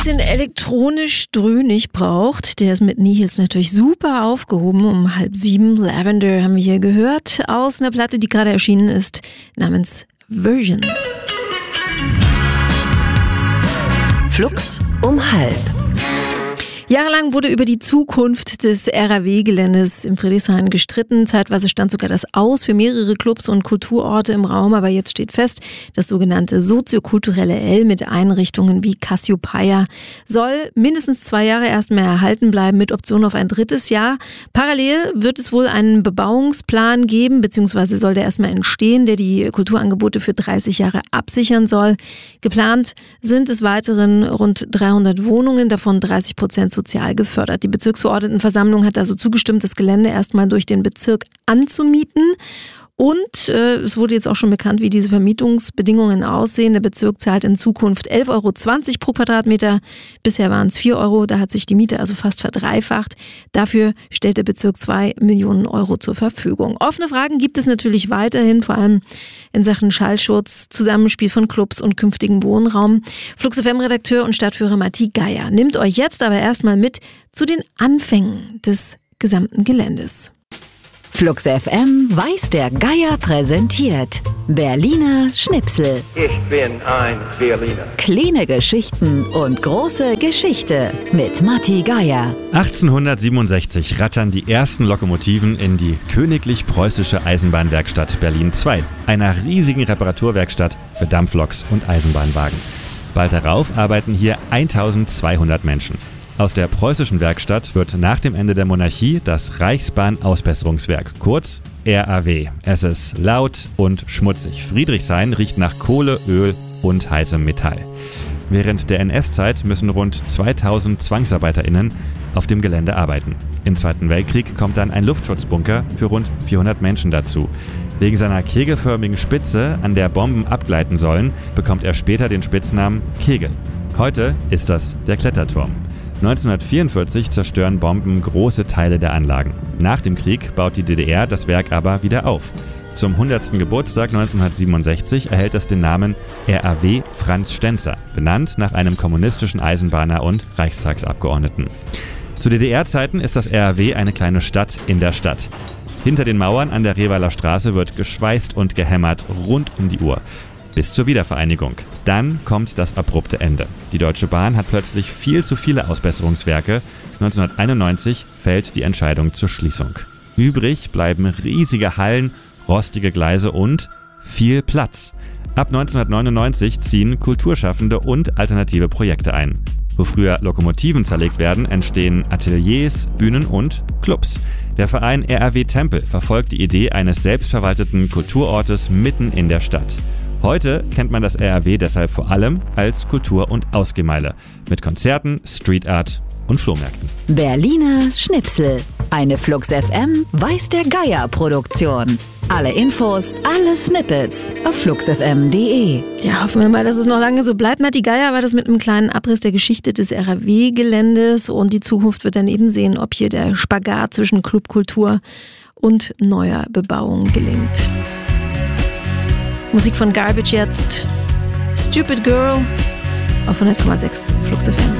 Den elektronisch dröhnig braucht, der ist mit Nihils natürlich super aufgehoben. Um 6:30 Lavender haben wir hier gehört aus einer Platte, die gerade erschienen ist, namens Versions. Flux um 6:30. Jahrelang wurde über die Zukunft des RAW-Geländes im Friedrichshain gestritten. Zeitweise stand sogar das Aus für mehrere Clubs und Kulturorte im Raum. Aber jetzt steht fest, das sogenannte soziokulturelle L mit Einrichtungen wie Cassiopeia soll mindestens 2 Jahre erstmal erhalten bleiben, mit Option auf ein 3. Jahr. Parallel wird es wohl einen Bebauungsplan geben, beziehungsweise soll der erstmal entstehen, der die Kulturangebote für 30 Jahre absichern soll. Geplant sind des Weiteren rund 300 Wohnungen, davon 30% sozial gefördert. Die Bezirksverordnetenversammlung hat also zugestimmt, das Gelände erstmal durch den Bezirk anzumieten. Und es wurde jetzt auch schon bekannt, wie diese Vermietungsbedingungen aussehen. Der Bezirk zahlt in Zukunft 11,20 € pro Quadratmeter. Bisher waren es 4 €. Da hat sich die Miete also fast verdreifacht. Dafür stellt der Bezirk 2 Millionen € zur Verfügung. Offene Fragen gibt es natürlich weiterhin, vor allem in Sachen Schallschutz, Zusammenspiel von Clubs und künftigen Wohnraum. Flux FM-Redakteur und Stadtführer Matti Geier nimmt euch jetzt aber erstmal mit zu den Anfängen des gesamten Geländes. Flux FM weiß der Geier präsentiert Berliner Schnipsel. Ich bin ein Berliner. Kleine Geschichten und große Geschichte mit Matti Geier. 1867 rattern die ersten Lokomotiven in die Königlich Preußische Eisenbahnwerkstatt Berlin II, einer riesigen Reparaturwerkstatt für Dampfloks und Eisenbahnwagen. Bald darauf arbeiten hier 1200 Menschen. Aus der preußischen Werkstatt wird nach dem Ende der Monarchie das Reichsbahn-Ausbesserungswerk, kurz RAW. Es ist laut und schmutzig. Friedrichshain riecht nach Kohle, Öl und heißem Metall. Während der NS-Zeit müssen rund 2000 ZwangsarbeiterInnen auf dem Gelände arbeiten. Im Zweiten Weltkrieg kommt dann ein Luftschutzbunker für rund 400 Menschen dazu. Wegen seiner kegelförmigen Spitze, an der Bomben abgleiten sollen, bekommt er später den Spitznamen Kegel. Heute ist das der Kletterturm. 1944 zerstören Bomben große Teile der Anlagen. Nach dem Krieg baut die DDR das Werk aber wieder auf. Zum 100. Geburtstag 1967 erhält es den Namen RAW Franz Stenzer, benannt nach einem kommunistischen Eisenbahner und Reichstagsabgeordneten. Zu DDR-Zeiten ist das RAW eine kleine Stadt in der Stadt. Hinter den Mauern an der Rehweiler Straße wird geschweißt und gehämmert rund um die Uhr. Bis zur Wiedervereinigung. Dann kommt das abrupte Ende. Die Deutsche Bahn hat plötzlich viel zu viele Ausbesserungswerke. 1991 fällt die Entscheidung zur Schließung. Übrig bleiben riesige Hallen, rostige Gleise und viel Platz. Ab 1999 ziehen Kulturschaffende und alternative Projekte ein. Wo früher Lokomotiven zerlegt werden, entstehen Ateliers, Bühnen und Clubs. Der Verein RAW Tempel verfolgt die Idee eines selbstverwalteten Kulturortes mitten in der Stadt. Heute kennt man das RAW deshalb vor allem als Kultur- und Ausgehmeile mit Konzerten, Street Art und Flohmärkten. Berliner Schnipsel. Eine Flux FM weiß der Geier Produktion. Alle Infos, alle Snippets auf fluxfm.de. Ja, hoffen wir mal, dass es noch lange so bleibt. Matti Geier war das mit einem kleinen Abriss der Geschichte des RAW-Geländes und die Zukunft wird dann eben sehen, ob hier der Spagat zwischen Clubkultur und neuer Bebauung gelingt. Musik von Garbage jetzt. Stupid Girl auf 100,6 Flux FM.